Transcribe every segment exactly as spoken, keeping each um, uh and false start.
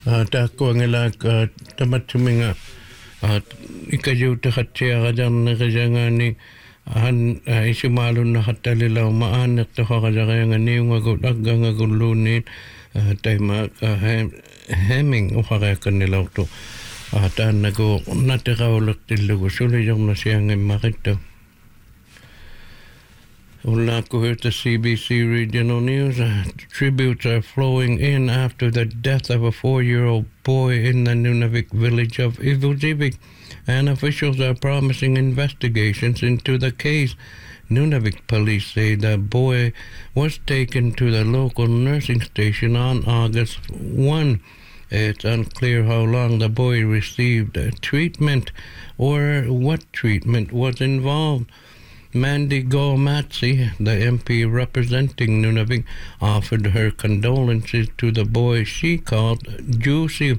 Takuangila Tamatuminga Ikajuta Hatia Rajangani Han Ishimalu Nahatalila Maan at the Horajaranga Niwa Ganga Guluni Taima Hemming Uharakanilauto Atanago Nataraulak Tilugusuli Yomnasiang and Marito. Ulako heard the C B C Regional News. Uh, tributes are flowing in after the death of a four-year-old boy in the Nunavik village of Ivujivik, and officials are promising investigations into the case. Nunavik police say the boy was taken to the local nursing station on August first. It's unclear how long the boy received uh, treatment or what treatment was involved. Mandy Gomatsi, the M P representing Nunavik, offered her condolences to the boy she called Juicy.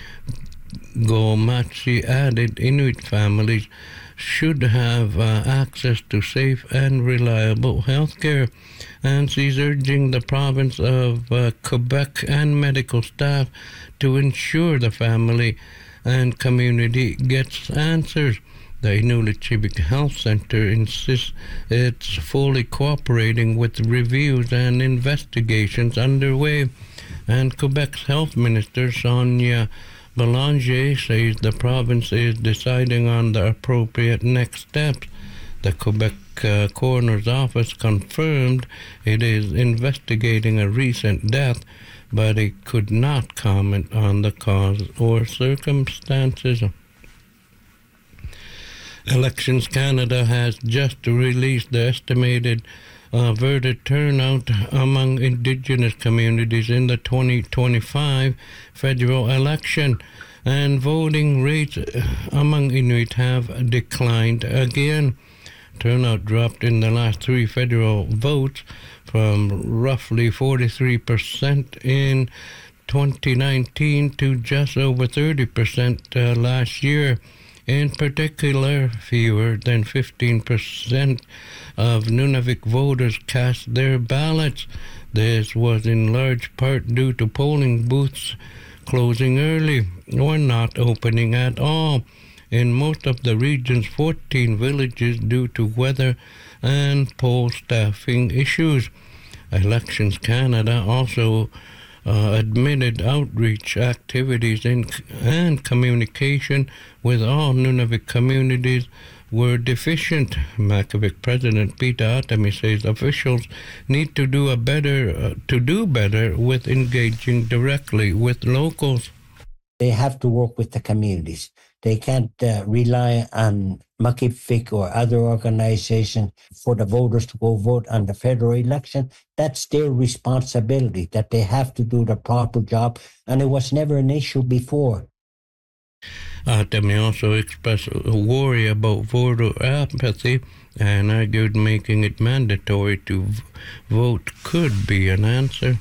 Gomatsi added Inuit families should have uh, access to safe and reliable health care, and she's urging the province of uh, Quebec and medical staff to ensure the family and community gets answers. The Inuit Health Center insists it's fully cooperating with reviews and investigations underway, and Quebec's Health Minister Sonia Belanger says the province is deciding on the appropriate next steps. The Quebec uh, Coroner's Office confirmed it is investigating a recent death, but it could not comment on the cause or circumstances. Elections Canada has just released the estimated uh, voter turnout among Indigenous communities in the twenty twenty-five federal election, and voting rates among Inuit have declined again. Turnout dropped in the last three federal votes from roughly forty-three percent in twenty nineteen to just over thirty percent uh, last year. In particular, fewer than fifteen percent of Nunavik voters cast their ballots. This was in large part due to polling booths closing early or not opening at all in most of the region's fourteen villages due to weather and poll staffing issues. Elections Canada also Uh, admitted outreach activities in, and communication with all Nunavik communities were deficient. Makivik President Peter Atami says officials need to do a better uh, to do better with engaging directly with locals. They have to work with the communities. They can't uh, rely on Makivik or other organizations for the voters to go vote on the federal election. That's their responsibility, that they have to do the proper job, and it was never an issue before. Atami also expressed a worry about voter apathy and argued making it mandatory to v- vote could be an answer.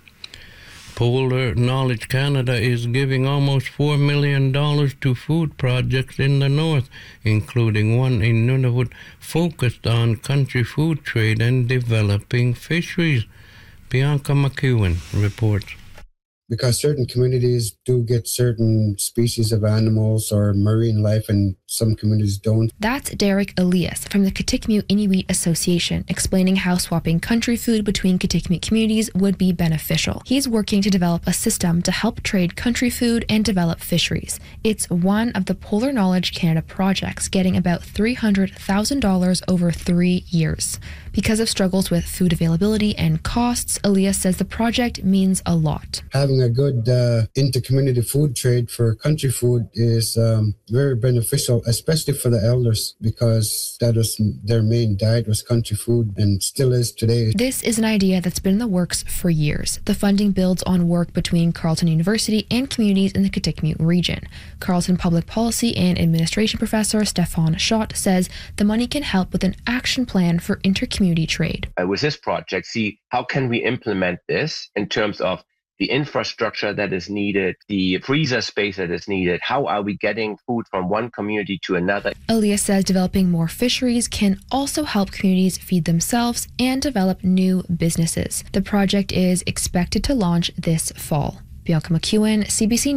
Polar Knowledge Canada is giving almost four million dollars to food projects in the north, including one in Nunavut focused on country food trade and developing fisheries. Bianca McEwen reports. Because certain communities do get certain species of animals or marine life and some communities don't. That's Derek Elias from the Kitikmew Inuit Association, explaining how swapping country food between Kitikmew communities would be beneficial. He's working to develop a system to help trade country food and develop fisheries. It's one of the Polar Knowledge Canada projects, getting about three hundred thousand dollars over three years. Because of struggles with food availability and costs, Elias says the project means a lot. Having a good uh, inter-community food trade for country food is um, very beneficial, especially for the elders, because that was their main diet was country food and still is today. This is an idea that's been in the works for years. The funding builds on work between Carleton University and communities in the Kitikmew region. Carleton Public Policy and Administration Professor Stefan Schott says the money can help with an action plan for inter-community trade. Uh, with this project, see how can we implement this in terms of the infrastructure that is needed, the freezer space that is needed. How are we getting food from one community to another? Elias says developing more fisheries can also help communities feed themselves and develop new businesses. The project is expected to launch this fall. Bianca McEwen, C B C